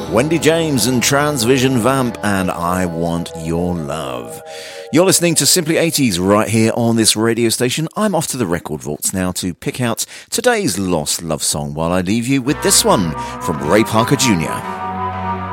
Wendy James and Transvision Vamp and I Want Your Love. You're listening to Simply 80s right here on this radio station. I'm off to the record vaults now to pick out today's lost love song while I leave you with this one from Ray Parker Jr.